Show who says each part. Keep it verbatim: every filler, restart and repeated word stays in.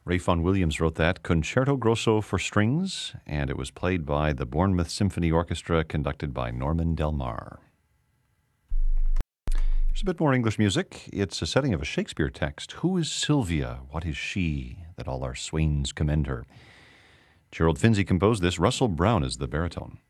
Speaker 1: Ray Vaughan Williams wrote that Concerto Grosso for strings, and it was played by the Bournemouth Symphony Orchestra, conducted by Norman Del Mar. Here's a bit more English music. It's a setting of a Shakespeare text. Who is Sylvia? What is she, that all our swains commend her? Gerald Finzi composed this. Russell Brown is the baritone.